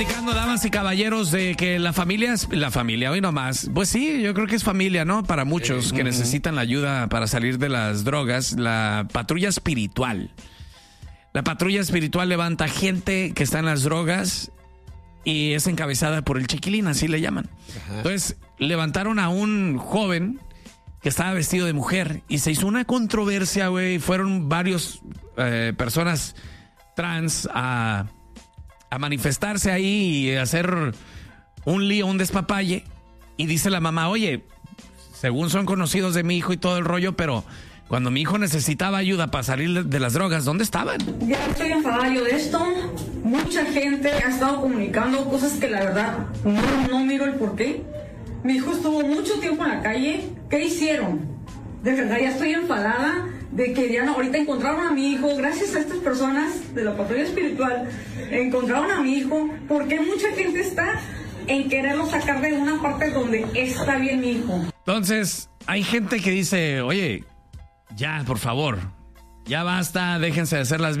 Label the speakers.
Speaker 1: Damas y caballeros, de que la familia, hoy nomás, pues sí, yo creo que es familia, ¿no? Para muchos que necesitan la ayuda para salir de las drogas, la patrulla espiritual. La patrulla espiritual levanta gente que está en las drogas y es encabezada por el Chiquilín, así le llaman. Ajá. Entonces, levantaron a un joven que estaba vestido de mujer y se hizo una controversia, güey. Fueron varios personas trans a manifestarse ahí y hacer un lío, un despapalle. Y dice la mamá, oye, según son conocidos de mi hijo y todo el rollo, pero cuando mi hijo necesitaba ayuda para salir de las drogas, ¿dónde estaban?
Speaker 2: Ya estoy enfadada yo de esto. Mucha gente ha estado comunicando cosas que la verdad no miro el porqué. Mi hijo estuvo mucho tiempo en la calle. ¿Qué hicieron? De verdad ya estoy enfadada de que ya ahorita encontraron a mi hijo, gracias a estas personas de la patrulla espiritual, encontraron a mi hijo, porque mucha gente está en quererlo sacar de una parte donde está bien mi hijo.
Speaker 1: Entonces, hay gente que dice, oye, ya, por favor, ya basta, déjense de hacer las